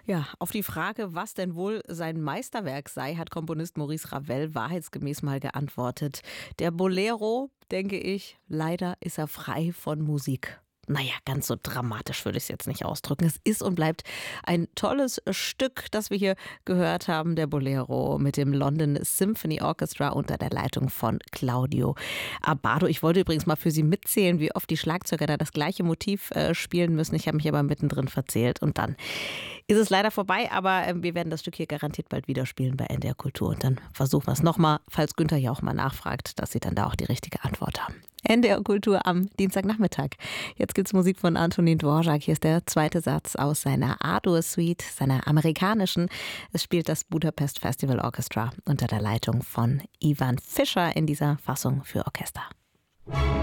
Ja, auf die Frage, was denn wohl sein Meisterwerk sei, hat Komponist Maurice Ravel wahrheitsgemäß mal geantwortet. Der Bolero, denke ich, leider ist er frei von Musik. Naja, ganz so dramatisch würde ich es jetzt nicht ausdrücken. Es ist und bleibt ein tolles Stück, das wir hier gehört haben, der Bolero mit dem London Symphony Orchestra unter der Leitung von Claudio Abbado. Ich wollte übrigens mal für Sie mitzählen, wie oft die Schlagzeuger da das gleiche Motiv spielen müssen. Ich habe mich aber mittendrin verzählt und dann ist es leider vorbei, aber wir werden das Stück hier garantiert bald wieder spielen bei NDR Kultur und dann versuchen wir es nochmal, falls Günther ja auch mal nachfragt, dass Sie dann da auch die richtige Antwort haben. NDR Kultur am Dienstagnachmittag. Jetzt gibt's Musik von Antonin Dvorak. Hier ist der zweite Satz aus seiner A-Dur-Suite, seiner amerikanischen. Es spielt das Budapest Festival Orchestra unter der Leitung von Ivan Fischer in dieser Fassung für Orchester.